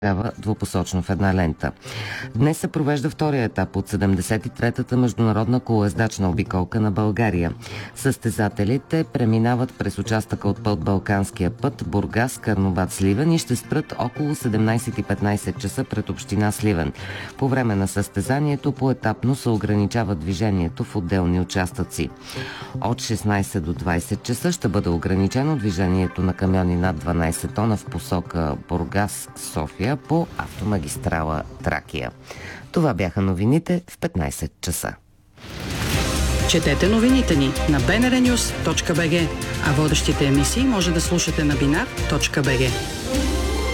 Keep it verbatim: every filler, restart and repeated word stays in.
двупосочно в една лента. Днес се провежда втория етап от седемдесет и третата международна колоездачна обиколка на България. Състезателите преминават през участъка от Подбалканския път Бургас, Карнобат, Сливен и ще спрат около седемнайсет и петнайсет часа пред община Сливен. По време на състезанието поетапно се ограничава движението в отделни участъци. От шестнайсет до двайсет часа ще бъде ограничено движението на камиони над дванайсет тона в посока Бургас-София по автомагистрала Тракия. Това бяха новините в петнайсет часа. Четете новините ни на би ен ар нюс точка би джи, а водещите емисии може да слушате на бинар точка би джи.